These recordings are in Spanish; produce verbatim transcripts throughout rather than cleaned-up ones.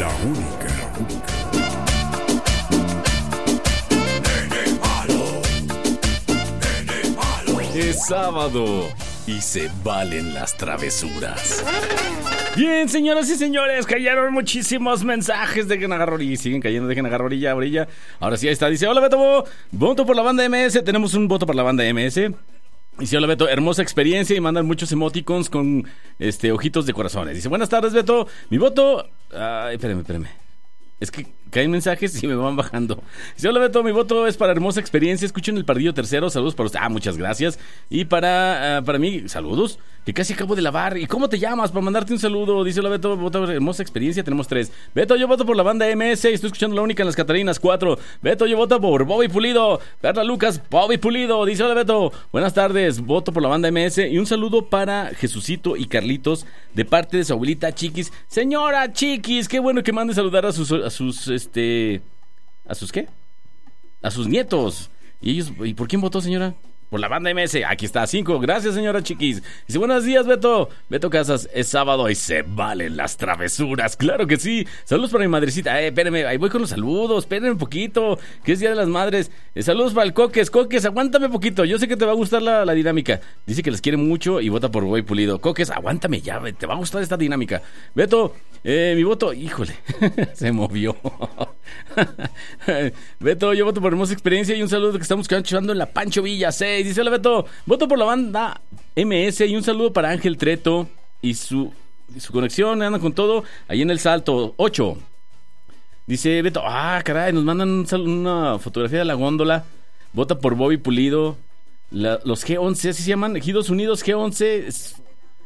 La única. Es sábado y se valen las travesuras. Bien, señoras y señores, cayeron muchísimos mensajes de Genagarrori. Siguen cayendo de Genagarrori, ya, brilla. Ahora sí, ahí está. Dice, hola Beto, voto por la banda M S. Tenemos un voto por la banda M S. Dice, hola Beto, hermosa experiencia. Y mandan muchos emoticons con este ojitos de corazones. Dice, buenas tardes Beto, mi voto... Ay, espérame, espérame. Es que caen mensajes y me van bajando. Dice, hola Beto, mi voto es para hermosa experiencia. Escuchen el Pardillo Tercero, saludos para usted. Ah, muchas gracias. Y para, uh, para mí, saludos, que casi acabo de lavar. ¿Y cómo te llamas? Para mandarte un saludo. Dice, hola Beto, voto por hermosa experiencia. Tenemos tres. Beto, yo voto por la banda M S. Estoy escuchando la única en las Catarinas. Cuatro. Beto, yo voto por Bobby Pulido. Perla Lucas, Bobby Pulido. Dice, hola Beto, buenas tardes. Voto por la banda M S. Y un saludo para Jesucito y Carlitos, de parte de su abuelita Chiquis. Señora Chiquis, qué bueno que mande saludar a sus, a sus, este... ¿A sus qué? A sus nietos. ¿Y ellos? ¿Y por quién votó, señora? Por la banda M S. Aquí está, cinco. Gracias, señora Chiquis. Dice, buenos días, Beto. Beto Casas, es sábado y se valen las travesuras. Claro que sí. Saludos para mi madrecita. Eh, espérenme, ahí voy con los saludos. Espérenme un poquito, que es Día de las Madres. Eh, saludos para el Coques. Coques, aguántame un poquito. Yo sé que te va a gustar la, la dinámica. Dice que les quiere mucho y vota por Boy Pulido. Coques, aguántame ya. Te va a gustar esta dinámica. Beto, eh, mi voto... Híjole, se movió. Beto, yo voto por hermosa experiencia y un saludo que estamos escuchando en la Pancho Villa seis. Dice, hola Beto, voto por la banda M S y un saludo para Ángel Treto y su, su conexión, andan con todo ahí en el Salto. Ocho. Dice Beto, ah, caray, nos mandan un sal- una fotografía de la góndola. Vota por Bobby Pulido. La, los G once, así se llaman, Ejidos Unidos G once. Es,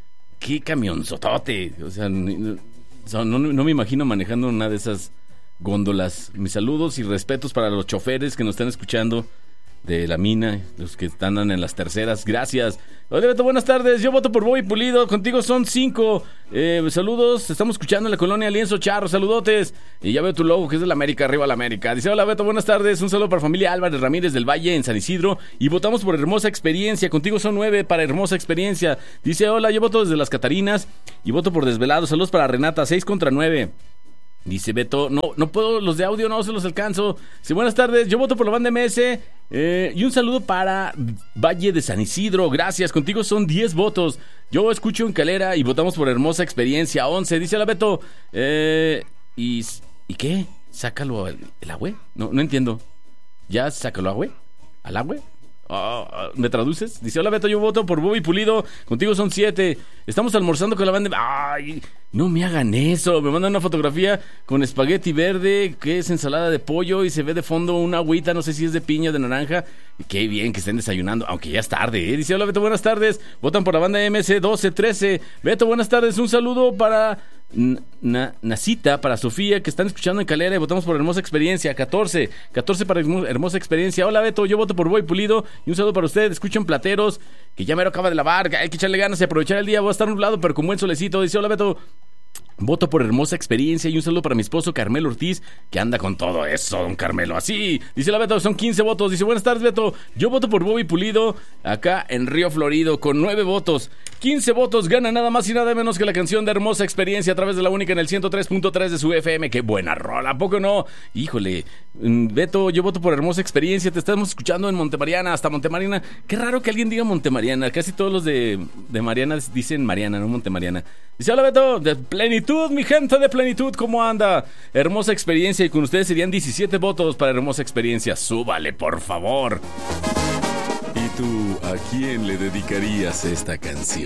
qué camionzotote. O sea, no, no, no me imagino manejando una de esas góndolas. Mis saludos y respetos para los choferes que nos están escuchando de la mina, los que están en las terceras. Gracias. Hola Beto, buenas tardes. Yo voto por Bobby Pulido. Contigo son cinco. Eh, saludos. Estamos escuchando en la colonia Lienzo Charro. Saludotes. Y ya veo tu logo que es de la América. Arriba la América. Dice, hola Beto, buenas tardes. Un saludo para familia Álvarez Ramírez del Valle en San Isidro. Y votamos por hermosa experiencia. Contigo son nueve para hermosa experiencia. Dice, hola, yo voto desde las Catarinas. Y voto por Desvelado. Saludos para Renata. Seis contra nueve. Dice Beto, no, no puedo, los de audio no se los alcanzo. Dice, buenas tardes, yo voto por la banda M S. Eh, y un saludo para Valle de San Isidro. Gracias, contigo son diez votos. Yo escucho en Calera y votamos por hermosa experiencia. once. Dice la Beto, eh, ¿y, ¿y qué? ¿Sácalo el, el agüe? No, no entiendo. ¿Ya sácalo agüe? ¿Al agüe? Oh, ¿me traduces? Dice, hola Beto, yo voto por Bobby Pulido. Contigo son siete. Estamos almorzando con la banda. Ay, no me hagan eso. Me mandan una fotografía con espagueti verde, que es ensalada de pollo, y se ve de fondo una agüita, no sé si es de piña o de naranja. Y qué bien que estén desayunando, aunque ya es tarde, ¿eh? Dice, hola Beto, buenas tardes. Votan por la banda M S doce trece. Beto, buenas tardes. Un saludo para Na- Nacita, para Sofía, que están escuchando en Calera, y votamos por hermosa experiencia. catorce. catorce para hermosa experiencia. Hola Beto, yo voto por Boy Pulido. Y un saludo para usted. Escuchen Plateros, que ya me lo acaba de lavar. Hay que echarle ganas y aprovechar el día. Voy a estar nublado, pero con buen solecito. Dice, hola Beto, voto por hermosa experiencia. Y un saludo para mi esposo Carmelo Ortiz, que anda con todo eso, don Carmelo. Así, dice la Beto, son quince votos. Dice, buenas tardes Beto, yo voto por Bobby Pulido, acá en Río Florido, con nueve votos. quince votos, gana nada más y nada menos que la canción de hermosa experiencia a través de la única en el ciento tres punto tres de su F M. Qué buena rola, ¿a poco no? Híjole, Beto, yo voto por hermosa experiencia. Te estamos escuchando en Montemariana, hasta Montemariana. Qué raro que alguien diga Montemariana. Casi todos los de, de Mariana dicen Mariana, no Montemariana. Dice, hola Beto, de Plenitud, mi gente de Plenitud, ¿cómo anda? Hermosa experiencia, y con ustedes serían diecisiete votos para hermosa experiencia. Súbale, por favor. ¿Y tú a quién le dedicarías esta canción?